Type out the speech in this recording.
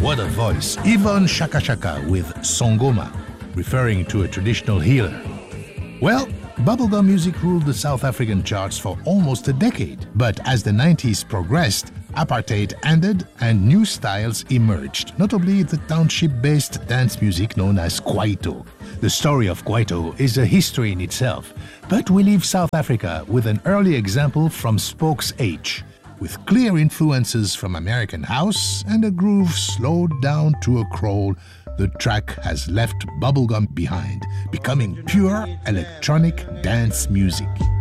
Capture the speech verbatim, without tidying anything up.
What a voice. Yvonne Chaka Chaka with Songoma, referring to a traditional healer. Well, bubblegum music ruled the South African charts for almost a decade. But as the nineties progressed, apartheid ended and new styles emerged, notably the township-based dance music known as Kwaito. The story of Kwaito is a history in itself, but we leave South Africa with an early example from Spokes H, with clear influences from American house and a groove slowed down to a crawl. The track has left bubblegum behind, becoming pure electronic dance music.